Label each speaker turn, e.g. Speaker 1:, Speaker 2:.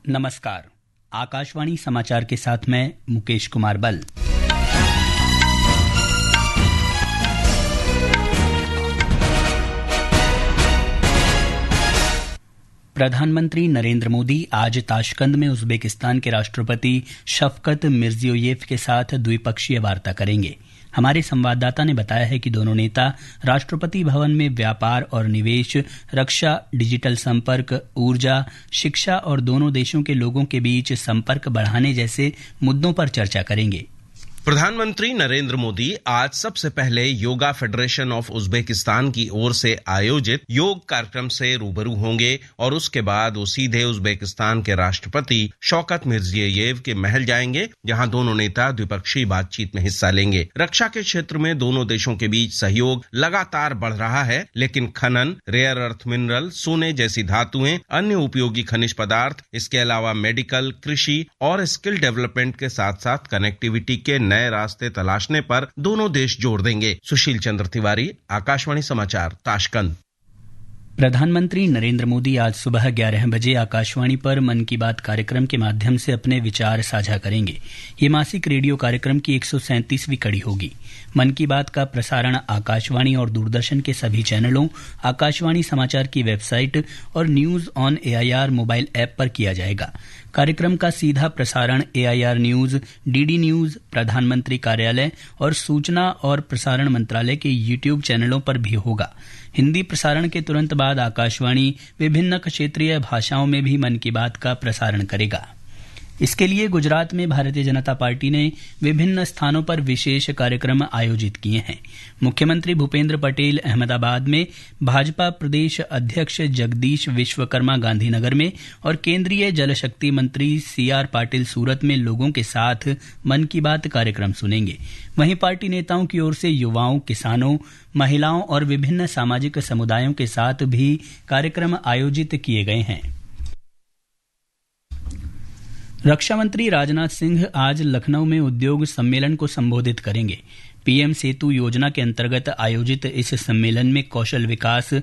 Speaker 1: नमस्कार। आकाशवाणी समाचार के साथ मैं मुकेश कुमार बल। प्रधानमंत्री नरेंद्र मोदी आज ताशकंद में उज्बेकिस्तान के राष्ट्रपति शफकत मिर्जियोयेव के साथ द्विपक्षीय वार्ता करेंगे। हमारे संवाददाता ने बताया है कि दोनों नेता राष्ट्रपति भवन में व्यापार और निवेश, रक्षा, डिजिटल संपर्क, ऊर्जा, शिक्षा और दोनों देशों के लोगों के बीच संपर्क बढ़ाने जैसे मुद्दों पर चर्चा करेंगे।
Speaker 2: प्रधानमंत्री नरेंद्र मोदी आज सबसे पहले योगा फेडरेशन ऑफ उज्बेकिस्तान की ओर से आयोजित योग कार्यक्रम से रूबरू होंगे और उसके बाद वो सीधे उज्बेकिस्तान के राष्ट्रपति शौकत मिर्जियोयेव के महल जाएंगे, जहां दोनों नेता द्विपक्षीय बातचीत में हिस्सा लेंगे। रक्षा के क्षेत्र में दोनों देशों के बीच सहयोग लगातार बढ़ रहा है, लेकिन खनन, रेयर अर्थ मिनरल, सोने जैसी धातुएं, अन्य उपयोगी खनिज पदार्थ, इसके अलावा मेडिकल, कृषि और स्किल डेवलपमेंट के साथ साथ कनेक्टिविटी के नए रास्ते तलाशने पर दोनों देश जोर देंगे। सुशील चंद्र तिवारी, आकाशवाणी समाचार, ताशकंद।
Speaker 1: प्रधानमंत्री नरेंद्र मोदी आज सुबह 11 बजे आकाशवाणी पर मन की बात कार्यक्रम के माध्यम से अपने विचार साझा करेंगे। ये मासिक रेडियो कार्यक्रम की 137वीं कड़ी होगी। मन की बात का प्रसारण आकाशवाणी और दूरदर्शन के सभी चैनलों, आकाशवाणी समाचार की वेबसाइट और news on AIR mobile app पर किया जाएगा। कार्यक्रम का सीधा प्रसारण AIR न्यूज, DD न्यूज, प्रधानमंत्री कार्यालय और सूचना और प्रसारण मंत्रालय के YouTube चैनलों पर भी होगा। हिंदी प्रसारण के तुरंत बाद आकाशवाणी विभिन्न क्षेत्रीय भाषाओं में भी मन की बात का प्रसारण करेगा। इसके लिए गुजरात में भारतीय जनता पार्टी ने विभिन्न स्थानों पर विशेष कार्यक्रम आयोजित किए हैं। मुख्यमंत्री भूपेंद्र पटेल अहमदाबाद में, भाजपा प्रदेश अध्यक्ष जगदीश विश्वकर्मा गांधीनगर में और केंद्रीय जल शक्ति मंत्री CR पाटिल सूरत में लोगों के साथ मन की बात कार्यक्रम सुनेंगे। वहीं पार्टी नेताओं की ओर से युवाओं, किसानों, महिलाओं और विभिन्न सामाजिक समुदायों के साथ भी कार्यक्रम आयोजित किए गए हैं। रक्षा मंत्री राजनाथ सिंह आज लखनऊ में उद्योग सम्मेलन को संबोधित करेंगे। PM सेतु योजना के अंतर्गत आयोजित इस सम्मेलन में कौशल विकास,